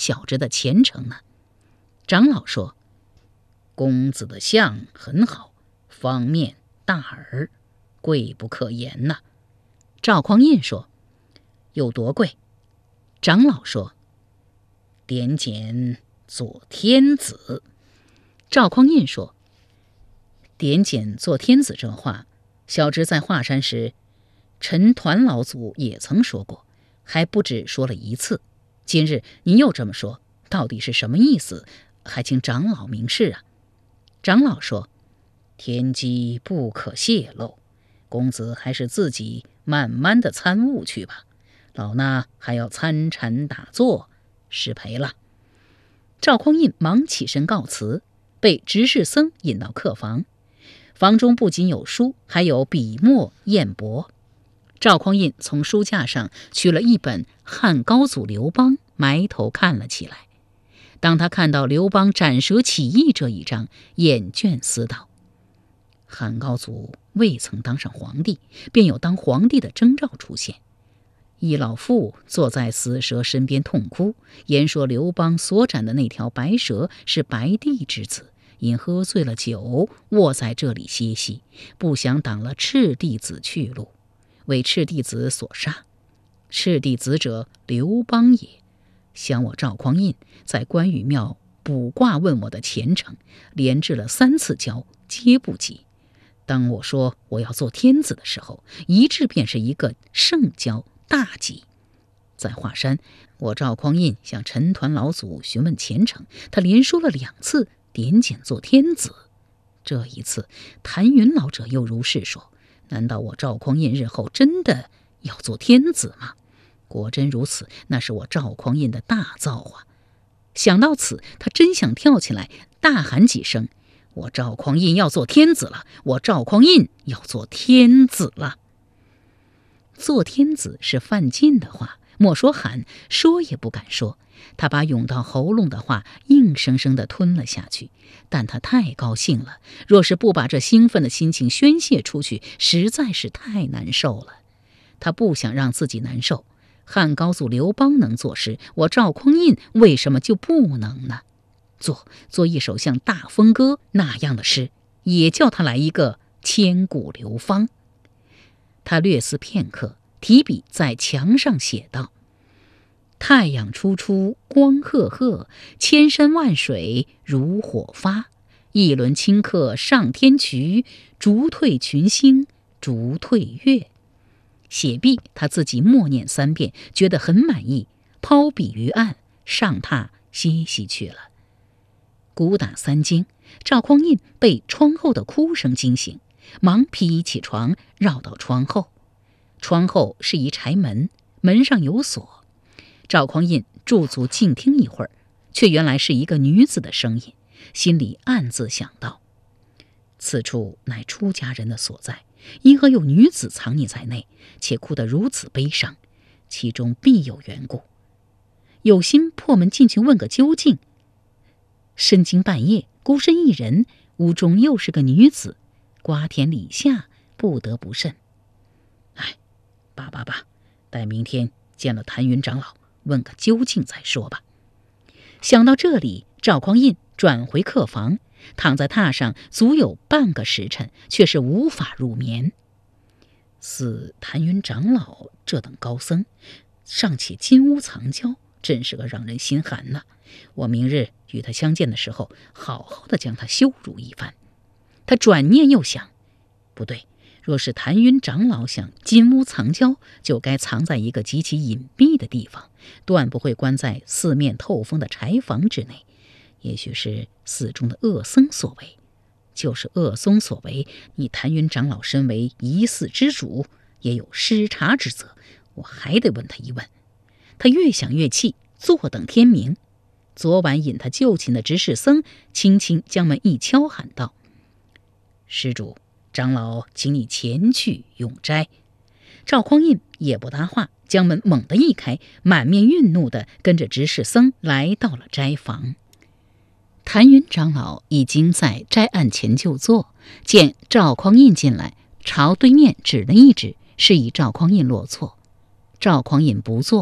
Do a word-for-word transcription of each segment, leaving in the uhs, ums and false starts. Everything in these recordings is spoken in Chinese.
小侄的前程呢？长老说：公子的相很好，方面大耳，贵不可言呐。赵匡胤说：有多贵？长老说：点检做天子。赵匡胤说：点检做天子这话，小侄在华山时，陈团老祖也曾说过，还不止说了一次。今日您又这么说，到底是什么意思？还请长老明示啊。长老说：天机不可泄露，公子还是自己慢慢的参悟去吧，老衲还要参禅打坐，失陪了。赵匡胤忙起身告辞，被执事僧引到客房。房中不仅有书，还有笔墨砚帛。赵匡胤从书架上取了一本《汉高祖刘邦》，埋头看了起来。当他看到刘邦斩蛇起义这一章，眼倦思道：汉高祖未曾当上皇帝，便有当皇帝的征兆出现。一老妇坐在死蛇身边痛哭，言说刘邦所斩的那条白蛇是白帝之子，因喝醉了酒，卧在这里歇息，不想挡了赤帝子去路，为赤帝子所杀。赤帝子者，刘邦也。想我赵匡胤在关羽庙卜卦问我的前程，连掷了三次跤，皆不及。当我说我要做天子的时候，一掷便是一个圣跤，大吉。在华山，我赵匡胤向陈团老祖询问前程，他连说了两次点检做天子。这一次谭云老者又如是说，难道我赵匡胤日后真的要做天子吗？果真如此，那是我赵匡胤的大造啊！想到此，他真想跳起来大喊几声：我赵匡胤要做天子了！我赵匡胤要做天子了！做天子是犯禁的话，莫说喊，说也不敢说。他把涌到喉咙的话硬生生地吞了下去，但他太高兴了，若是不把这兴奋的心情宣泄出去，实在是太难受了。他不想让自己难受。汉高祖刘邦能作诗，我赵匡胤为什么就不能呢？做做一首像《大风歌》那样的诗，也叫他来一个千古流芳。他略思片刻，提笔在墙上写道：太阳初出光赫赫，千山万水如火发。一轮顷刻上天衢，逐退群星逐退月。写毕，他自己默念三遍，觉得很满意，抛笔于案，上榻歇息去了。鼓打三更，赵匡胤被窗后的哭声惊醒，忙披衣起床，绕到窗后。窗后是一柴门，门上有锁。赵匡胤驻足静听一会儿，却原来是一个女子的声音，心里暗自想到：此处乃出家人的所在，因何有女子藏匿在内，且哭得如此悲伤？其中必有缘故。有心破门进去问个究竟。深更半夜，孤身一人，屋中又是个女子，瓜田李下，不得不慎。哎，罢罢罢，待明天见了谭云长老，问个究竟再说吧。想到这里，赵匡胤转回客房，躺在榻上足有半个时辰，却是无法入眠。似谭云长老这等高僧，尚且金屋藏娇，真是个让人心寒呐！我明日与他相见的时候，好好的将他羞辱一番。他转念又想，不对，若是谭云长老想金屋藏娇，就该藏在一个极其隐蔽的地方，断不会关在四面透风的柴房之内。也许是寺中的恶僧所为，就是恶僧所为，你谭云长老身为一寺之主，也有失察之责，我还得问他一问。他越想越气，坐等天明。昨晚引他就寝的执事僧轻轻将门一敲，喊道：施主，长老请你前去用斋。赵匡胤也不搭话，将门猛地一开，满面愠怒地跟着执事僧来到了斋房。谭云长老已经在斋案前就坐，见赵匡胤进来，朝对面指了一指，示意赵匡胤落座。赵匡胤不坐，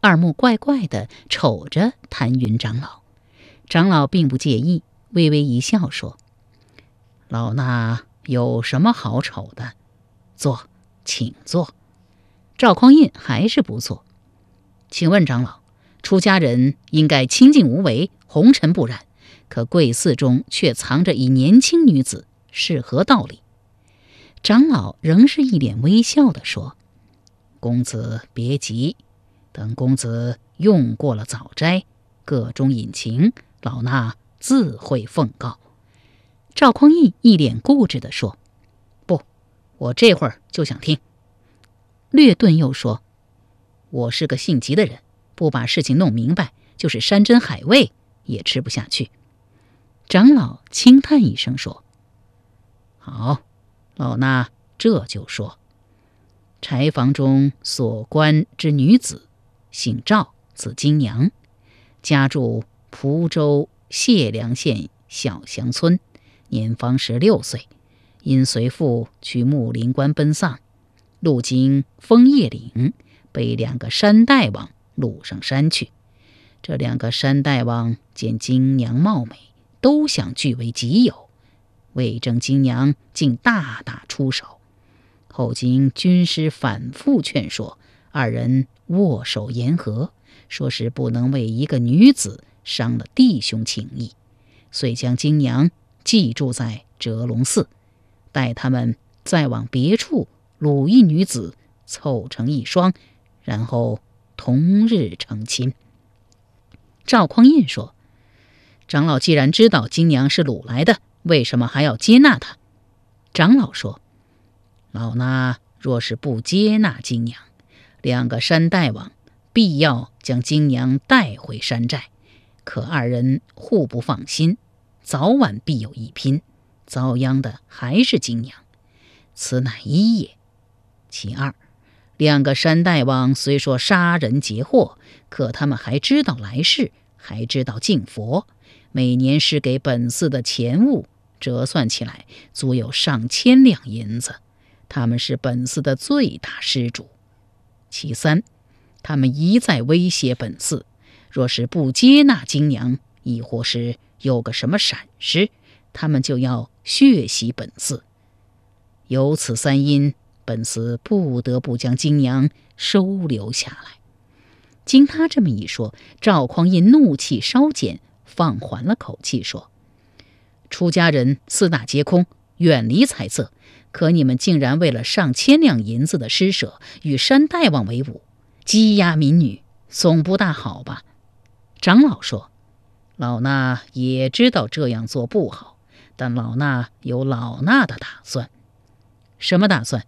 二目怪怪地瞅着谭云长老。长老并不介意，微微一笑说：“老衲有什么好瞅的？坐，请坐。”赵匡胤还是不坐。请问长老，出家人应该清净无为，红尘不染，可贵寺中却藏着一年轻女子，是何道理？长老仍是一脸微笑地说：“公子别急，等公子用过了早斋，个中隐情，老衲自会奉告。”赵匡胤一脸固执地说：“不，我这会儿就想听。”略顿又说：“我是个性急的人，不把事情弄明白，就是山珍海味也吃不下去。”长老轻叹一声说：“好，老衲这就说。柴房中所关之女子，姓赵，字金娘，家住蒲州解良县小祥村，年方十六岁，因随父去木林关奔丧，路经枫叶岭，被两个山大王掳上山去。这两个山大王见金娘貌美，都想据为己有，为征金娘竟大打出手。后经军师反复劝说，二人握手言和，说是不能为一个女子伤了弟兄情谊，遂将金娘寄住在折龙寺，待他们再往别处掳一女子，凑成一双，然后同日成亲。赵匡胤说：“长老既然知道金娘是掳来的，为什么还要接纳她？”长老说：“老衲若是不接纳金娘，两个山大王必要将金娘带回山寨，可二人互不放心，早晚必有一拼，遭殃的还是金娘，此乃一也。其二，两个山大王虽说杀人劫货，可他们还知道来世，还知道敬佛，每年施给本寺的钱物折算起来足有上千两银子，他们是本寺的最大施主。其三，他们一再威胁本寺，若是不接纳金娘，亦或是有个什么闪失，他们就要血洗本寺。有此三因，本寺不得不将金娘收留下来。”经他这么一说，赵匡胤怒气稍减，放缓了口气说：“出家人四大皆空，远离财色，可你们竟然为了上千两银子的施舍，与山大王为伍，羁押民女，总不大好吧？”长老说：“老衲也知道这样做不好，但老衲有老衲的打算。”“什么打算？”“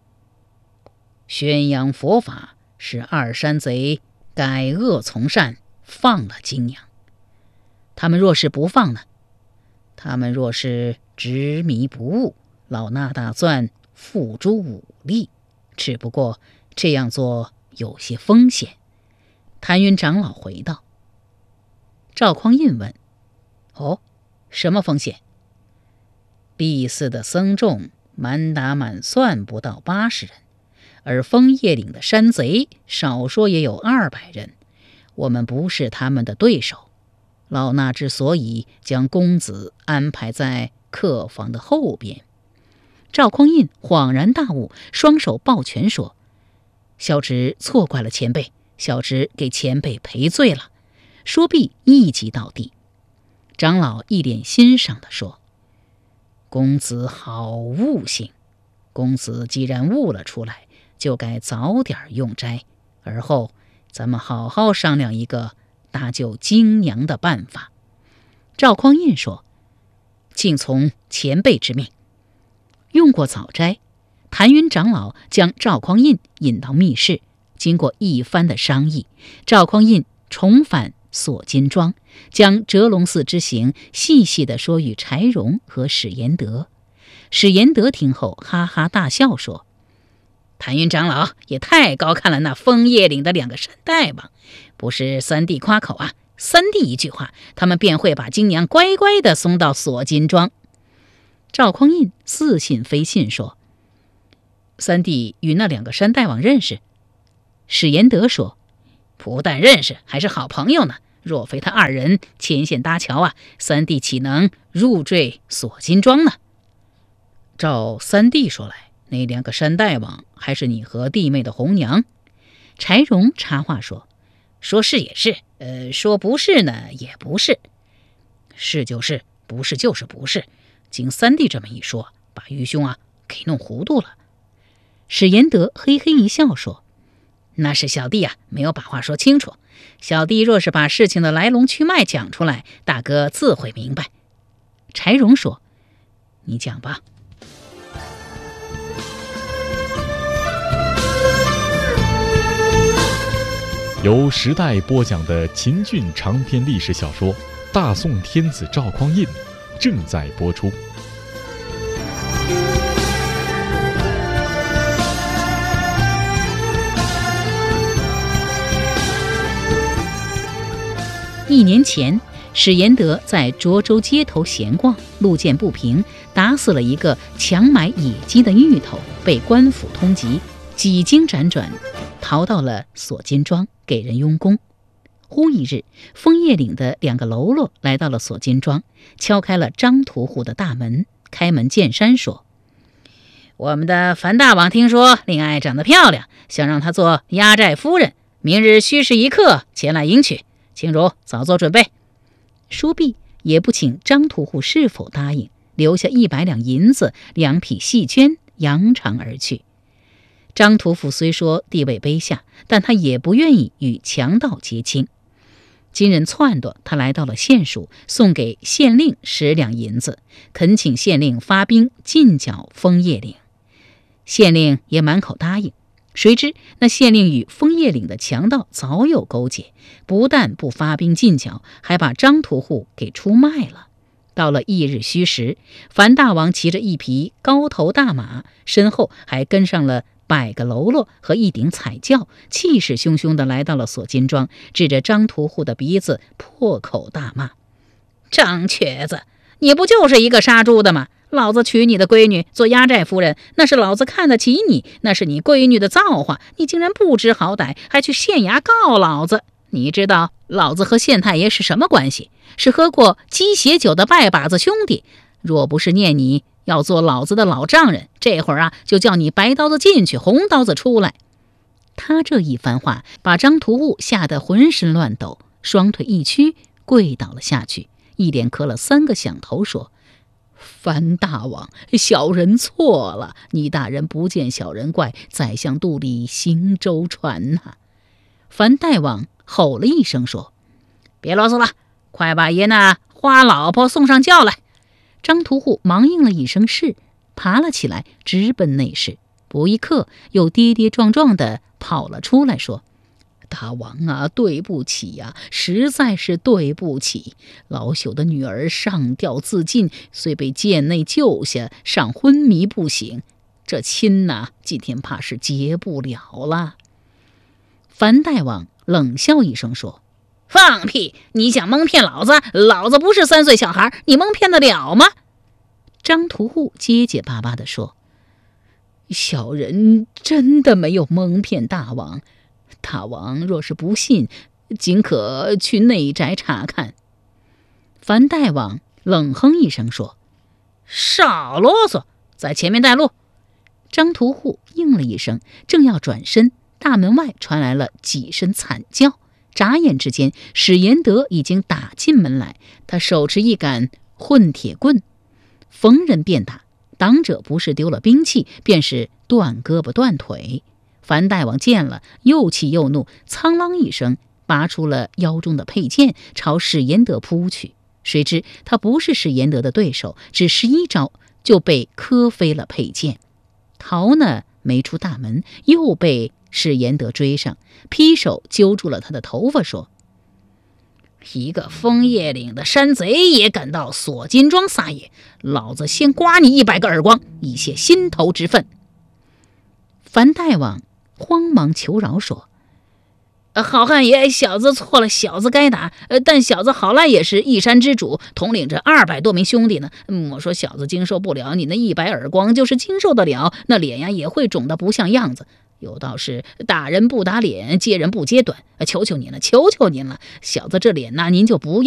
宣扬佛法，使二山贼改恶从善，放了金娘。他们若是不放呢？他们若是执迷不悟，老衲打算付诸武力，只不过这样做有些风险。”谭云长老回道。赵匡胤问：“哦，什么风险？”“敝寺的僧众满打满算不到八十人，而枫叶岭的山贼少说也有二百人，我们不是他们的对手。老衲之所以将公子安排在客房的后边。”赵匡胤恍然大悟，双手抱拳说：“小侄错怪了前辈，小侄给前辈赔罪了。”说毕一击到地。长老一脸欣赏地说：“公子好悟性，公子既然悟了出来，就该早点用斋，而后咱们好好商量一个搭救金娘的办法。”赵匡胤说：“请从前辈之命。”用过早斋，谭云长老将赵匡胤引到密室，经过一番的商议，赵匡胤重返锁金庄，将折龙寺之行细细地说与柴荣和史延德。史延德听后哈哈大笑说：“谭云长老也太高看了那枫叶岭的两个山大王，不是三弟夸口啊，三弟一句话，他们便会把金娘乖乖地送到锁金庄。”赵匡胤似信非信说：“三弟与那两个山大王认识？”史延德说：“ 不但认识，还是好朋友呢。若非他二人牵线搭桥啊，三弟岂能入赘锁金庄呢？照三弟说来，那两个山大王还是你和弟妹的红娘。柴荣插话说：说是也是，呃，说不是呢也不是。是就是，不是就是不是。经三弟这么一说，把愚兄啊给弄糊涂了。史延德嘿嘿一笑说：那是小弟啊没有把话说清楚，小弟若是把事情的来龙去脉讲出来，大哥自会明白。柴荣说：你讲吧。 由时代播讲的秦俊长篇历史小说《大宋天子赵匡胤》正在播出。 一年前，史延德在涿州街头闲逛，路见不平，打死了一个强买野鸡的芋头，被官府通缉，几经辗转，逃到了锁金庄，给人用功。忽一日，枫叶岭的两个喽啰来到了锁金庄，敲开了张屠户的大门。开门见山说：我们的樊大王听说令爱长得漂亮，想让她做压寨夫人，明日戌时一刻前来迎娶，请汝早做准备。说毕，也不请张屠户是否答应，留下一百两银子、两匹细绢，扬长而去。张屠户虽说地位卑下，但他也不愿意与强盗结亲。今日撺掇他来到了县署，送给县令十两银子，恳请县令发兵进剿枫叶岭。县令也满口答应。谁知那县令与枫叶岭的强盗早有勾结，不但不发兵进剿，还把张屠户给出卖了。到了翌日戌时，樊大王骑着一匹高头大马，身后还跟上了百个喽啰和一顶彩轿，气势汹汹地来到了锁金庄，指着张屠户的鼻子破口大骂：张瘸子，你不就是一个杀猪的吗？老子娶你的闺女做压寨夫人，那是老子看得起你，那是你闺女的造化，你竟然不知好歹，还去县衙告老子。你知道老子和县太爷是什么关系？是喝过鸡血酒的拜把子兄弟。若不是念你要做老子的老丈人，这会儿啊就叫你白刀子进去，红刀子出来。他这一番话把张屠户吓得浑身乱抖，双腿一屈，跪倒了下去，一连磕了三个响头，说：樊大王，小人错了，你大人不见小人怪，宰相肚里行舟船呐、啊。樊大王吼了一声说：别啰嗦了，快把爷那花老婆送上轿来。张屠户忙应了一声是，爬了起来，直奔内室。不一刻，又跌跌撞撞地跑了出来，说：大王啊，对不起呀、啊，实在是对不起。老朽的女儿上吊自尽，虽被剑内救下，尚昏迷不醒，这亲呐、啊，今天怕是结不了了。樊大王冷笑一声说：放屁！你想蒙骗老子？老子不是三岁小孩，你蒙骗得了吗？张屠户结结巴巴地说：小人真的没有蒙骗大王。大王若是不信，尽可去内宅查看。樊大王冷哼一声说：少啰嗦，在前面带路。张屠户应了一声，正要转身，大门外传来了几声惨叫。眨眼之间，史延德已经打进门来，他手持一杆混铁棍，逢人便打，挡者不是丢了兵器，便是断胳膊断腿。樊大王见了，又气又怒，苍啷一声拔出了腰中的佩剑，朝史延德扑去。谁知他不是史延德的对手，只十一招就被磕飞了佩剑。逃呢没出大门，又被史延德追上，劈手揪住了他的头发，说：一个枫叶岭的山贼也敢到锁金庄撒野，老子先刮你一百个耳光，以泄心头之愤。樊大王慌忙求饶说：好汉爷，小子错了，小子该打，但小子好赖也是一山之主，统领着二百多名兄弟呢。我说小子经受不了你那一百耳光，就是经受得了，那脸呀也会肿得不像样子。 有道是打人不打脸，揭人不揭短，求求您了，求求您了，小子这脸呐，您就不要